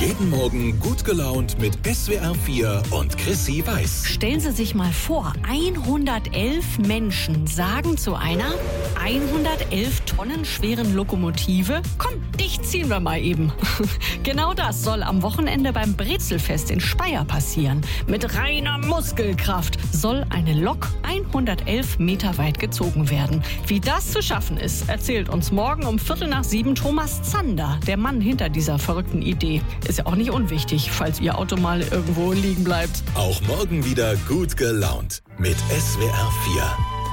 Jeden Morgen gut gelaunt mit SWR 4 und Chrissy Weiß. Stellen Sie sich mal vor, 111 Menschen sagen zu einer 111 Tonnen schweren Lokomotive: Komm, dich ziehen wir mal eben. Genau das soll am Wochenende beim Brezelfest in Speyer passieren. Mit reiner Muskelkraft soll eine Lok 111 Meter weit gezogen werden. Wie das zu schaffen ist, erzählt uns morgen um 6:45 Thomas Zander, der Mann hinter dieser verrückten Idee. Ist ja auch nicht unwichtig, falls Ihr Auto mal irgendwo liegen bleibt. Auch morgen wieder gut gelaunt mit SWR 4.